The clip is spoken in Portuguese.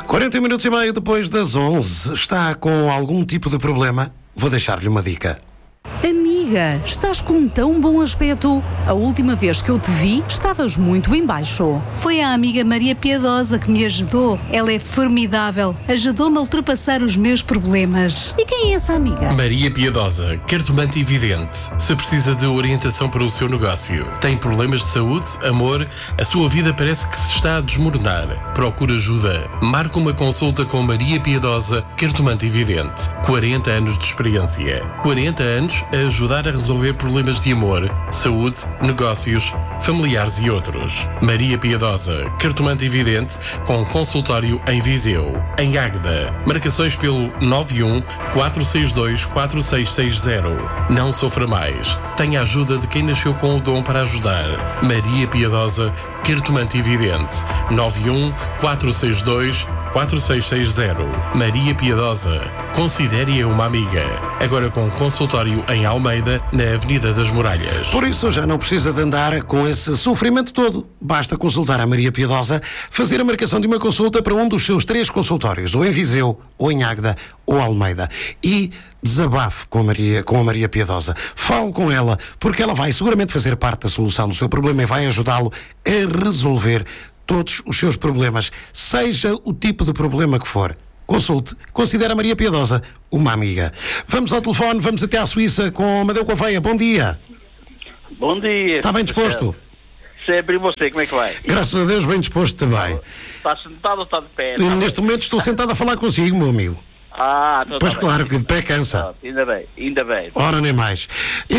40 minutos e meio depois das 11. Está com algum tipo de problema? Vou deixar-lhe uma dica. Amiga, estás com tão bom aspecto. A última vez que eu te vi, estavas muito em baixo. Foi a amiga Maria Piedosa que me ajudou. Ela é formidável. Ajudou-me a ultrapassar os meus problemas. E quem é essa amiga? Maria Piedosa, cartomante e vidente. Se precisa de orientação para o seu negócio, tem problemas de saúde, amor, a sua vida parece que se está a desmoronar. Procura ajuda. Marque uma consulta com Maria Piedosa, cartomante e vidente. 40 anos de experiência. 40 anos a ajudar a resolver problemas de amor, saúde, negócios, familiares e outros. Maria Piedosa, cartomante e vidente, com consultório em Viseu. Em Águeda, marcações pelo 91 462 4660. Não sofra mais. Tenha a ajuda de quem nasceu com o dom para ajudar. Maria Piedosa, cartomante e vidente. 91 462 4660. Maria Piedosa, considere-a uma amiga. Agora com consultório em Almeida, na Avenida das Muralhas. Por isso já não precisa de andar com esse sofrimento todo. Basta consultar a Maria Piedosa, fazer a marcação de uma consulta para um dos seus 3 consultórios, ou em Viseu, ou em Águeda, ou Almeida. E desabafe com a Maria Piedosa. Fale com ela, porque ela vai seguramente fazer parte da solução do seu problema e vai ajudá-lo a resolver todos os seus problemas, seja o tipo de problema que for. Consulte, considere a Maria Piedosa uma amiga. Vamos ao telefone, vamos até à Suíça com Amadeu Gouveia. Bom dia. Bom dia. Está bem disposto? Sempre. E você, como é que vai? Graças a Deus, bem disposto também. Está sentado ou está de pé? Neste momento estou sentado a falar consigo, meu amigo. Ah, então Pois tá claro, bem. que de pé cansa. Ainda bem. Ora, nem mais.